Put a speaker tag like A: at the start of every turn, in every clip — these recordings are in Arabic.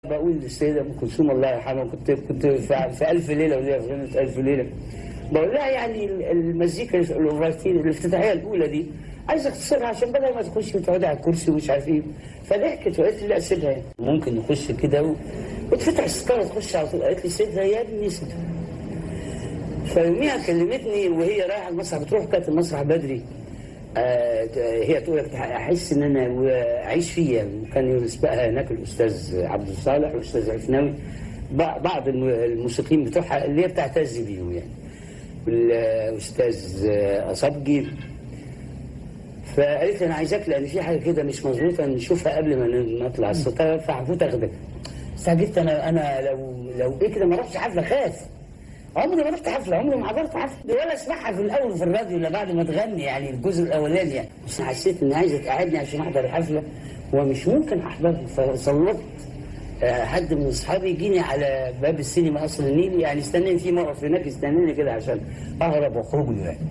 A: بقول للسيدة أم كلثوم الله يرحمها، كنت في ألف ليلة وليلة، في غنوة ألف ليلة، بقول لها يعني المزيكا الأوفرتين الافتتاحية الأولى دي عايزك تصيرها عشان بدل ما تخش وتقعدي على الكرسي ومش عارف إيه. فضحكت وقالت لي لا سيبها، يعني ممكن نخش كده وتفتح الستارة تخش على طول. قالت لي سيبها يا ابني سيبها. فيوميها كلمتني وهي رايحة المسرح، بتروح كانت المسرح بدري. هي تقول لك احس ان انا اعيش فيها. وكان يسبقها هناك الاستاذ عبد الصالح والاستاذ عفناوي، بعض الموسيقيين بتوعها اللي هي بتعتز بيهم يعني، والاستاذ اصبجي. فقالت لي انا عايزاك لان في حاجه كده مش مظبوطه نشوفها قبل ما نطلع الستاره، فهفوت اخدك. استعجبت انا لو ايه كده ما رحتش حفله، خاف. عمري ما رحت حفله، عمري ما حضرت حفله ولا اسمعها في الاول في الراديو الا بعد ما تغني، يعني الجزء الاولاني يعني. بس حسيت ان عايزه تقعدني عشان احضر الحفله ومش ممكن احضرها. فصلت حد من اصحابي يجيني على باب السينما قصر النيل، يعني استناني في موقف هناك يستناني كده عشان اهرب واخرج له يعني.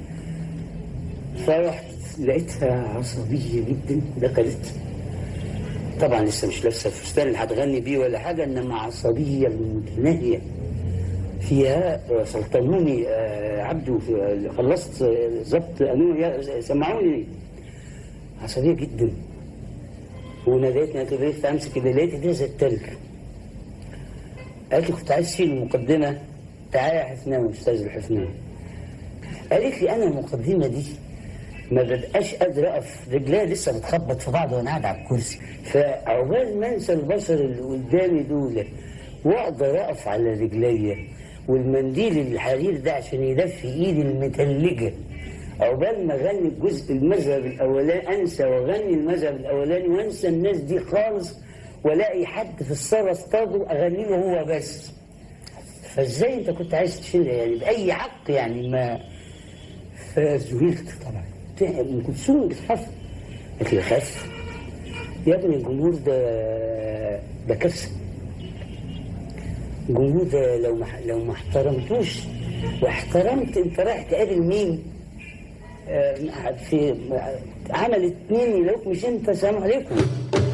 A: فرحت لقيتها عصبيه جدا، دخلت طبعا لسه مش لابسه الفستان اللي هتغني بيه ولا حاجه، انما عصبيه متناهيه فيها. سلطنوني عبده، خلصت ظبط قالوا سمعوني، عصبيه جدا. وناديتني قلت لها امسك اللي لقيت ده زي التلج. قالت لي كنت عايز تشيل المقدمه، تعالى يا حفناوي استاذ الحفناوي. قالت لي انا المقدمه دي ما ببقاش قادر اقف، رجليا لسه بتخبط في بعض وانا قاعد على الكرسي، فعقبال ما انسى البشر اللي قدامي دول واقدر اقف على رجليا والمنديل الحرير ده عشان يدفي ايدي المتلجه، عقبال ما اغني الجزء المذهب الاولاني انسى واغني المذهب الاولاني وانسى الناس دي خالص، والاقي حد في الصاله اصطاده اغني له هو بس. فازاي انت كنت عايز تشيلها يعني باي حق يعني؟ ما فزهقت طبعا. ام كلثوم بتخاف. قلت لي خاف يا ابني، الجمهور ده كارثه. الجمهور ده لو ما احترمتوش واحترمت انت رايح تقابل مين؟ في عمل اتنين يلاقوك مش انت، سلام عليكم.